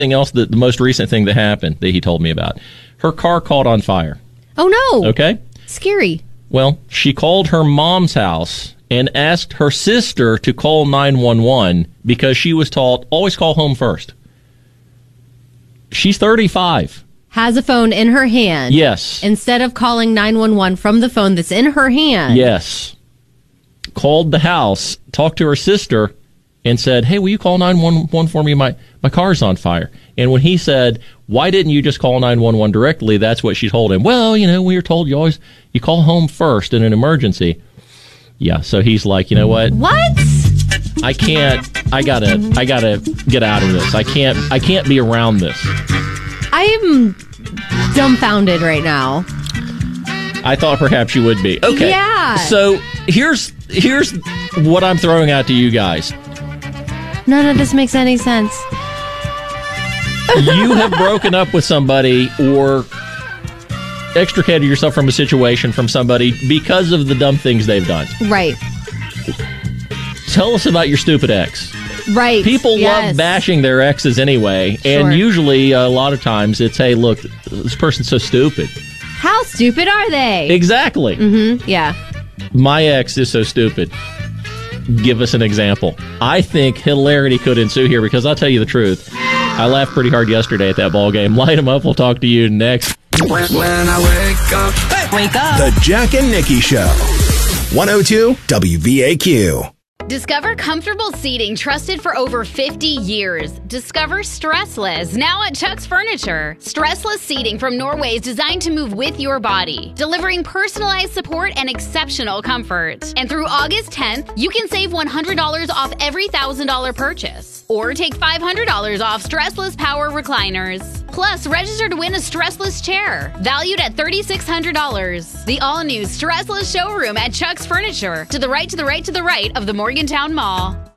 Something else, the most recent thing that happened that he told me about. Her car caught on fire. Oh, no. Okay? Scary. Well, she called her mom's house and asked her sister to call 911 because she was taught, always call home first. She's 35. Has a phone in her hand. Yes. Instead of calling 911 from the phone that's in her hand. Yes. Called the house, talked to her sister, and said, hey, will you call 911 for me? My car's on fire. And when he said, why didn't you just call 911 directly? That's what she told him. Well, we were told you call home first in an emergency. Yeah, so he's like, you know what? What? I gotta get out of this. I can't be around this. I'm dumbfounded right now. I thought perhaps you would be. Okay. Yeah. So here's what I'm throwing out to you guys. None of this makes any sense. You have broken up with somebody or extricated yourself from a situation from somebody because of the dumb things they've done. Right. Tell us about your stupid ex. Right. People love bashing their exes anyway, Sure. and usually a lot of times it's, hey, look, this person's so stupid. How stupid are they? Exactly. Mm-hmm. Yeah. My ex is so stupid. Give us an example. I think hilarity could ensue here because I'll tell you the truth. I laughed pretty hard yesterday at that ball game. Light them up. We'll talk to you next. When I wake up. The Jack and Nikki Show. 102 WVAQ. Discover comfortable seating trusted for over 50 years. Discover Stressless, now at Chuck's Furniture. Stressless seating from Norway is designed to move with your body, delivering personalized support and exceptional comfort. And through August 10th, you can save $100 off every $1,000 purchase. Or take $500 off Stressless Power Recliners. Plus, register to win a Stressless chair, valued at $3,600. The all-new Stressless showroom at Chuck's Furniture, to the right of the Morgantown Mall.